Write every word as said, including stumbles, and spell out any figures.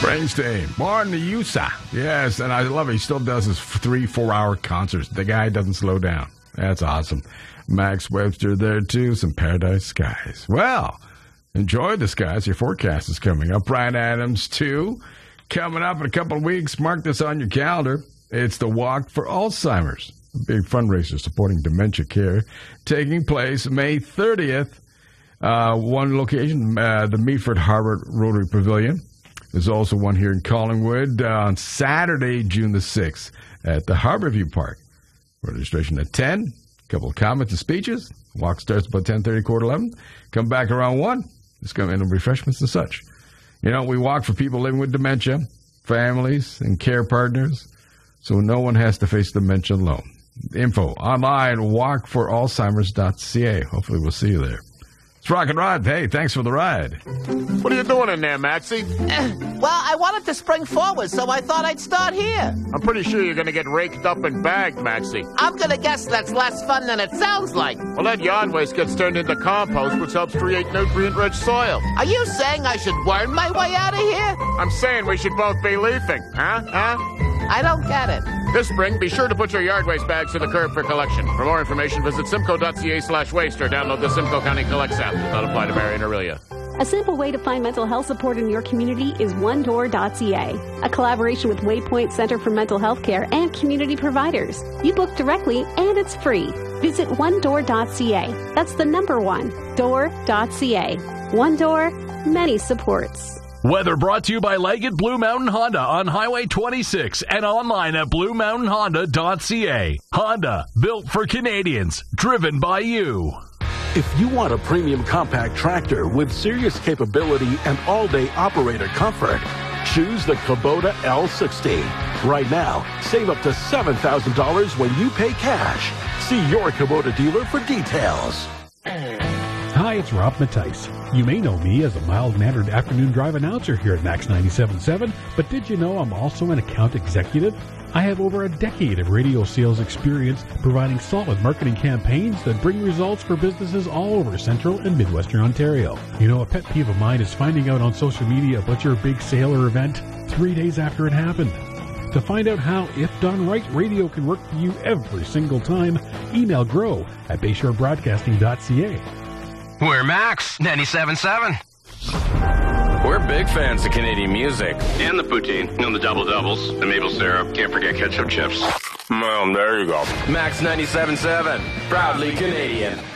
Springsteen, born in the U S A. Yes, and I love it. He still does his three, four-hour concerts. The guy doesn't slow down. That's awesome. Max Webster there, too. Some Paradise Skies. Well, enjoy the skies. Your forecast is coming up. Bryan Adams, too. Coming up in a couple of weeks. Mark this on your calendar. It's the Walk for Alzheimer's, a big fundraiser supporting dementia care, taking place May thirtieth. Uh, one location, uh, the Meaford Harbor Rotary Pavilion. There's also one here in Collingwood uh, on Saturday, June the sixth, at the Harborview Park. Registration at ten. A couple of comments and speeches. Walk starts about ten thirty, quarter eleven. Come back around one. Just come in and refreshments and such. You know, we walk for people living with dementia, families, and care partners, so no one has to face dementia alone. Info online, walk for alzheimers dot c a. Hopefully we'll see you there. It's Rock and Rod. Hey, thanks for the ride. What are you doing in there, Maxie? Uh, well, I wanted to spring forward, so I thought I'd start here. I'm pretty sure you're going to get raked up and bagged, Maxie. I'm going to guess that's less fun than it sounds like. Well, that yard waste gets turned into compost, which helps create nutrient-rich soil. Are you saying I should worm my way out of here? I'm saying we should both be leafing. Huh? Huh? I don't get it. This spring, be sure to put your yard waste bags to the curb for collection. For more information, visit simcoe dot c a slash waste or download the Simcoe County Collects app. Does not apply to Marion or Aurelia. A simple way to find mental health support in your community is one door dot c a, a collaboration with Waypoint Center for Mental Health Care and community providers. You book directly and it's free. Visit one door dot c a. That's the number one, door dot c a. One door, many supports. Weather brought to you by Leggett Blue Mountain Honda on Highway twenty-six and online at blue mountain honda dot c a. Honda, built for Canadians, driven by you. If you want a premium compact tractor with serious capability and all-day operator comfort, choose the Kubota L sixty. Right now, save up to seven thousand dollars when you pay cash. See your Kubota dealer for details. Hi, it's Rob Mattice. You may know me as a mild-mannered afternoon drive announcer here at Max ninety-seven point seven, but did you know I'm also an account executive? I have over a decade of radio sales experience providing solid marketing campaigns that bring results for businesses all over Central and Midwestern Ontario. You know, a pet peeve of mine is finding out on social media about your big sale or event three days after it happened. To find out how, if done right, radio can work for you every single time, email grow at bayshore broadcasting dot c a. We're Max ninety-seven point seven. We're big fans of Canadian music. And the poutine, and the double doubles, the maple syrup, can't forget ketchup chips. Well, there you go. Max ninety-seven point seven, proudly Canadian.